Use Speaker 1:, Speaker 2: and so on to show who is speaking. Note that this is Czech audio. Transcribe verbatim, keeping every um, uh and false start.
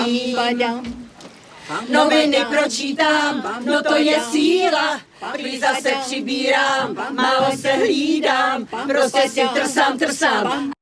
Speaker 1: Noviny pročítám, no to je síla, prý zase přibírám, málo se hlídám, prostě si trsám, trsám.